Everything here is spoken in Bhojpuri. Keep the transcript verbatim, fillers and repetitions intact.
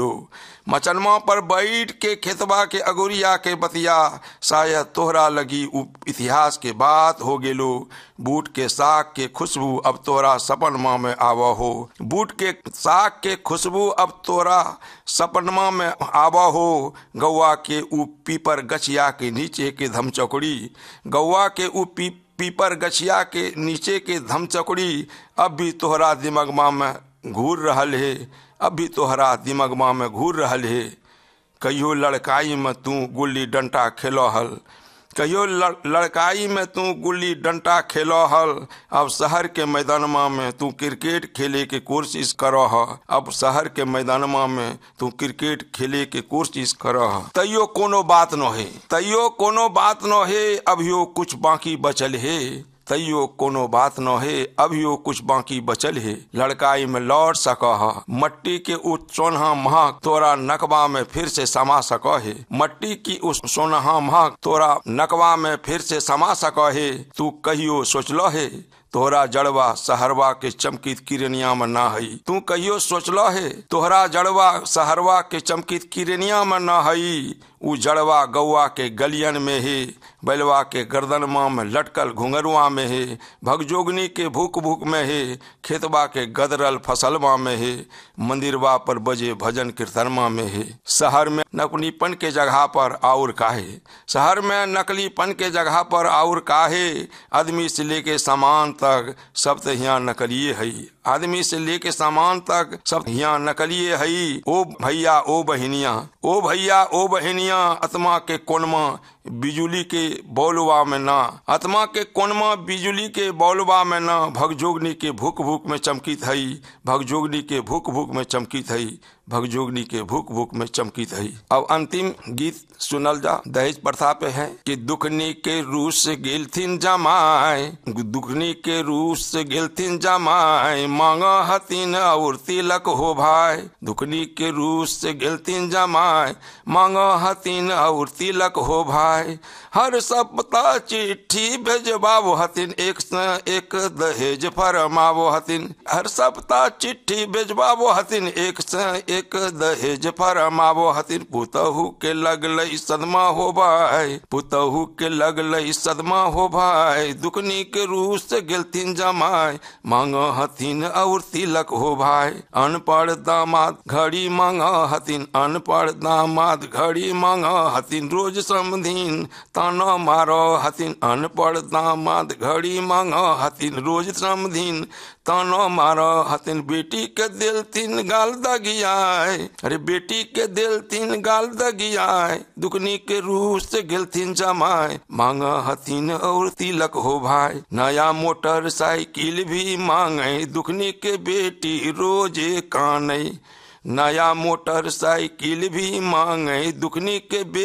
गेलो। मचनमा पर बैठ के खेतबा के अगोरिया के बतिया, शायद तोहरा लगी इतिहास के बात हो गेलो। बूट के साग के खुशबू अब तोरा सपनमा में आवा हो। बूट के साग के खुशबू अब तोरा सपनमा में आवा हो। गौवा के ऊ पीपर गछिया के नीचे के धमचौकड़ी, गौवा के ऊ पी पीपर गछिया के नीचे के धमचौकड़ी अब भी तोहरा दिमागमा में घूर रहल है, अब भी तोहरा दिमागमा में घूर रहल है। कहियो लड़काई में तू गुल्ली डंटा खेलो हल, कहियो लड़काई में तू गुल्ली डंटा खेलो हल। अब शहर के मैदानमा में तू क्रिकेट खेले के कोशिश करो ह, अब शहर के मैदानमा में तू क्रिकेट खेले के कोशिश करो ह। तैयो कोनो बात न है, तैयो कोनो बात न है, अभियो कुछ बाकी बचल है, तैयो कोनो बात न है, अभियो कुछ बाकी बचल है। लड़काई में लौट सको है, मट्टी के उस सोनहा महक तोरा नकबा में फिर से समा सको है, मट्टी की उस सोनहा महक तोरा नकबा में फिर से समा सको है। तू कहियो सोचलो है तोहरा जड़वा सहरवा के चमकीत किरनिया में ना हई, तू कहियो सोचलो है तोहरा जड़वा सहरवा के चमकीत किरनिया में ना हई। उ जड़वा गौवा के गलियन में है, बैलवा के गर्दनमा में लटकल घुंघरुआ में है, भगजोगनी के भूख भूख में है, खेतबा के गदरल फसलवा में है, मंदिरवा पर बजे भजन कीर्तनमा में है। शहर में नकलीपन के जगह पर और काहे, शहर में नकलीपन के जगह पर और काहे। आदमी से लेके सामान तक सब तो यहाँ नकलिए हई, आदमी से लेके सामान तक सब यहाँ नकलिए हई। ओ भैया ओ बहनिया, ओ भैया ओ बहनिया, आत्मा के कोनमा बिजुली के बौलवा में ना, आत्मा के कोनमा बिजुली के बौलवा में ना, भगजोगनी के भूख भूख में चमकीत हई, भगजोगनी के भूख भूख में चमकीत हई, भगजोगनी के भूख भूख में चमकीत हई। अब अंतिम गीत सुनल जा, दहेज प्रथा पे है कि दुखनी के रूस से गेलथिन जमाए, दुखनी के रूस से गेलथिन जमाए, मांगा हतीन और तिलक हो भाई। दुखनी के रूस से गेलथिन जमाए, मांगा हतीन और तिलक हो भाई। हर सप्ताह चिट्ठी भेजबावो हतीन, एक से एक दहेज फरमावो हतीन, हर सप्ताह चिट्ठी भेजबावो हतीन, एक से एक दहेज फरमावो हतीन। पुतहु के लगलई सदमा हो भाई, पुतहु के लगलई सदमा हो भाई। दुखनी के रूस से गेलथिन जमाए, मांगा हतीन और तिलक हो भाई। अनपढ़ दामाद घड़ी मांगा हतीन, अनपढ़ दामाद घड़ी मांगा हतीन, रोज समधीन ताना मारो हतीन। अनपढ़ दामाद घड़ी मांगा हतीन, रोज समधीन ताना मारो हतीन। बेटी के दिल तीन गाल दगियाए, अरे बेटी के दिल तीन गाल दगियाए। दुखनी के रूस से गेलथिन जमाए, मांगा हतीन और तिलक हो भाई। नया मोटर साइकिल भी मांगे, दुखनी के बेटी रोजे काने। नया मोटर साइकिल भी मांगे, दुखनी के